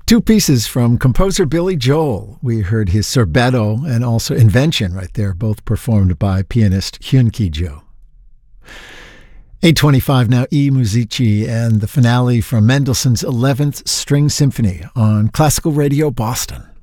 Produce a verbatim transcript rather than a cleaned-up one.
Two pieces from composer Billy Joel. We heard his Sorbetto and also Invention right there, both performed by pianist Hyun Ki-jo. eight twenty-five now, E Musici and the finale from Mendelssohn's eleventh String Symphony on Classical Radio Boston.